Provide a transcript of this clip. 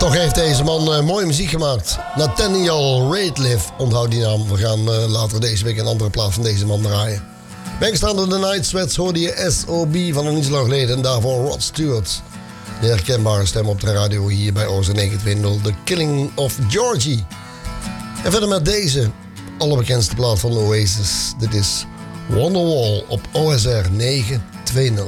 Toch heeft deze man mooie muziek gemaakt. Nathaniel Rateliff, onthoud die naam. We gaan later deze week een andere plaat van deze man draaien. Bijgestaan de Night Sweats hoorde je S.O.B. van een niet zo lang geleden. En daarvoor Rod Stewart. De herkenbare stem op de radio hier bij OSR 920. The Killing of Georgie. En verder met deze allerbekendste plaat van Oasis. Dit is Wonderwall op OSR 920.